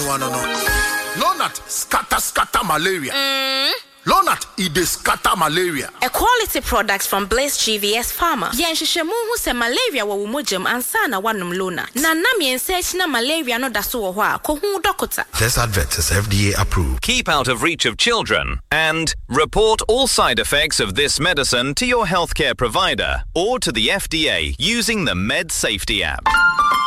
Lonat scatter malaria. Lonat ide scatter malaria. A quality product from Blaze GVS Pharma. Yenhwehwemu hu se malaria wo mojam ansa na wanum Lona. Na nam yensearch na malaria no da so wo ho a ko hu doctor. This advert is FDA approved. Keep out of reach of children and report all side effects of this medicine to your healthcare provider or to the FDA using the Med Safety app.